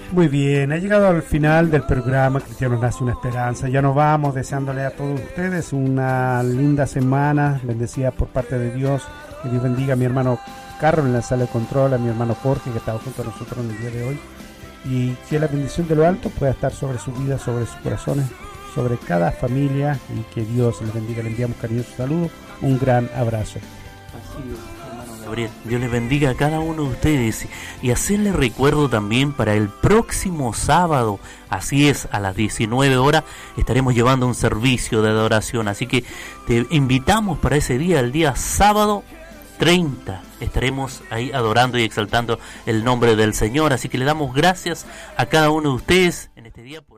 Muy bien, ha llegado al final del programa Cristianos Nace una Esperanza. Ya nos vamos deseándole a todos ustedes una linda semana, bendecida por parte de Dios. Que Dios bendiga a mi hermano Carlos en la sala de control, a mi hermano Jorge que estaba junto a nosotros en el día de hoy. Y que la bendición de lo alto pueda estar sobre su vida, sobre sus corazones, sobre cada familia, y que Dios les bendiga. Le enviamos cariñoso saludo, un gran abrazo. Así es, hermano Gabriel. Dios les bendiga a cada uno de ustedes y hacerles recuerdo también para el próximo sábado, así es, a las 19 horas estaremos llevando un servicio de adoración, así que te invitamos para ese día, el día sábado 30, estaremos ahí adorando y exaltando el nombre del Señor, así que le damos gracias a cada uno de ustedes en este día.